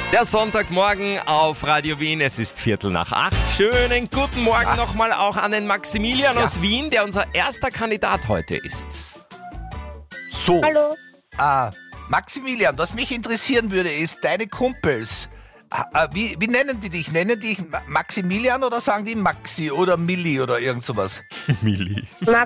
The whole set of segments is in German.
Der Sonntagmorgen auf Radio Wien, es ist 7:45. Schönen guten Morgen nochmal auch an den Maximilian aus Wien, der unser erster Kandidat heute ist. So. Hallo. Maximilian, was mich interessieren würde, ist deine Kumpels. Wie nennen die dich? Nennen die dich Maximilian oder sagen die Maxi oder Milli oder irgend sowas? Milli.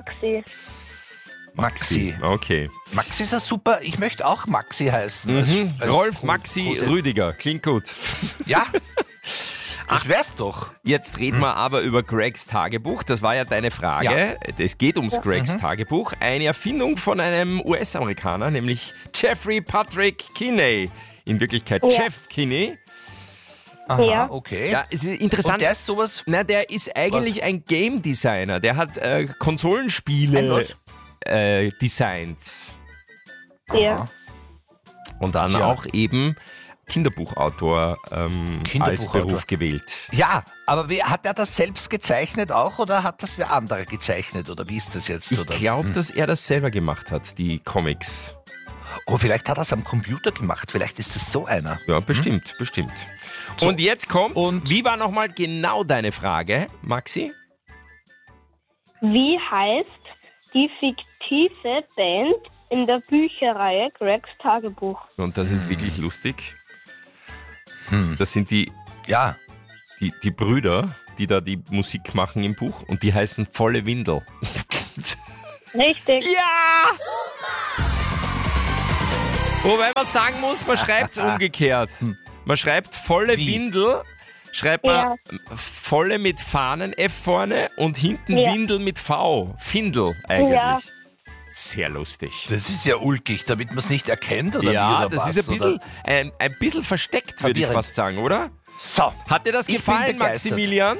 Maxi. Okay. Maxi ist ja super. Ich möchte auch Maxi heißen. Als Rolf, Maxi, Rüdiger. Klingt gut. Ja, das wär's doch. Jetzt reden wir aber über Gregs Tagebuch. Das war ja deine Frage. Ja. Es geht ums Gregs Tagebuch. Eine Erfindung von einem US-Amerikaner, nämlich Jeffrey Patrick Kinney. In Wirklichkeit Jeff Kinney. Aha, Ja. okay. Ja, es ist interessant. Und der ist sowas... Na, der ist eigentlich ein Game Designer. Der hat Konsolenspiele designt. Ja. Und dann Ja. auch eben Kinderbuchautor als Beruf gewählt. Ja, aber hat er das selbst gezeichnet auch oder hat das wer andere gezeichnet? Oder wie ist das jetzt? Ich Oder? glaube, dass er das selber gemacht hat, die Comics. Oh, vielleicht hat er es am Computer gemacht. Vielleicht ist das so einer. Ja, bestimmt. So. Und jetzt kommt's. Und- Wie war nochmal genau deine Frage, Maxi? Wie heißt die fiktive Band in der Bücherreihe Gregs Tagebuch? Und das ist wirklich lustig. Das sind die Ja. Brüder, die da die Musik machen im Buch. Und die heißen Volle Windel. Richtig. Ja! Wobei man sagen muss, man schreibt es umgekehrt. Man schreibt volle Wie? Windel, schreibt man volle mit Fahnen F vorne und hinten Ja. Windel mit V. Findel eigentlich. Ja. Sehr lustig. Das ist ja ulkig, damit man es nicht erkennt, oder wie, Ja, oder das was, ist oder? ein bisschen versteckt, würde ich Verwirrend. fast sagen, oder? So, Hat dir das Ich bin gefallen, begeistert. Maximilian?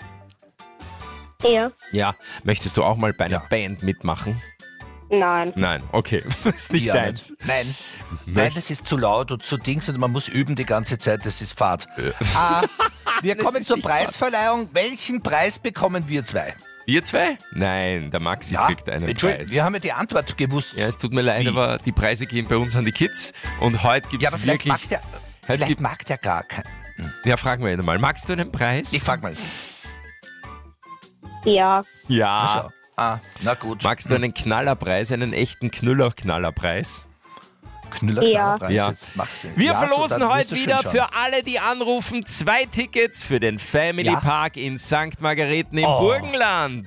Ja. Ja. Möchtest du auch mal bei einer Ja. Band mitmachen? Nein. Nein, okay. ist nicht ja, deins. Nein, das ist zu laut und zu Dings und man muss üben die ganze Zeit, das ist Fahrt. Wir Das kommen ist zur nicht Fahrt. Preisverleihung. Welchen Preis bekommen wir zwei? Wir zwei? Nein, der Maxi kriegt einen Entschuldigung, Preis. wir haben ja die Antwort gewusst. Ja, es tut mir leid, Wie? aber die Preise gehen bei uns an die Kids. Und heute gibt Ja, es aber vielleicht wirklich... mag der gar keinen. Ja, fragen wir ihn mal. Magst du einen Preis? Ich frag mal. Ja. Ja. Schau. Na gut. Magst du einen Knallerpreis, einen echten Knüller-Knallerpreis? Knüller-Knallerpreis, Ja. jetzt mach's Sinn. Wir Ja, so, verlosen dann heute wirst du wieder schön schauen. für alle, die anrufen, 2 Tickets für den Family Ja. Park in St. Margareten im Oh. Burgenland.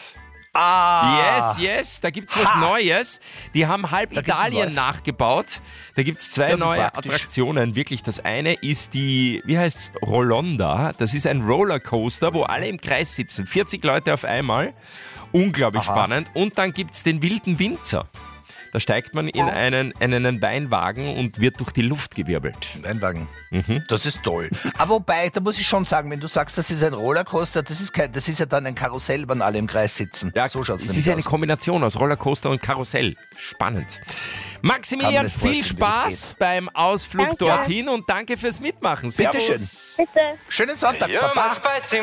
Yes, da gibt's was Neues. Die haben halb Da gibt's was Italien Neues. nachgebaut. Da gibt's 2 Ja, wie neue praktisch. Attraktionen. Wirklich, das eine ist die, wie heißt's, Rolonda. Das ist ein Rollercoaster, wo alle im Kreis sitzen. 40 Leute auf einmal. Unglaublich spannend. Und dann gibt's den wilden Winzer. Da steigt man in einen Weinwagen und wird durch die Luft gewirbelt. Weinwagen. Das ist toll. Aber wobei, da muss ich schon sagen, wenn du sagst, das ist ein Rollercoaster, das ist ja dann ein Karussell, wenn alle im Kreis sitzen. Ja, So schaut's es nämlich ist eine aus. Kombination aus Rollercoaster und Karussell. Spannend. Kann Maximilian, man nicht viel vorstellen, wie das Spaß beim Ausflug Danke. dorthin und danke fürs Mitmachen. Bitteschön. Servus. Bitte. Schönen Sonntag, You're my Baba. spicy